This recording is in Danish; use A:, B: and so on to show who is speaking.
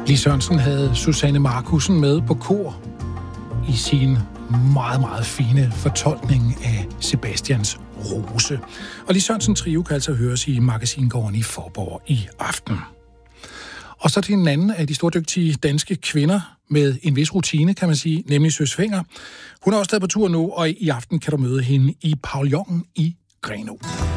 A: Lis Sørensen havde Susanne Markussen med på kor i sin meget, meget fine fortolkning af Sebastians Rose. Og Lis Sørensen Trio kan altså høres i Magasingården i Fåborg i aften. Og så til en anden af de stordygtige danske kvinder med en vis rutine, kan man sige, nemlig Søs Fenger. Hun er også stadig på tur nu, og i aften kan du møde hende i pavillonen i Grenaa.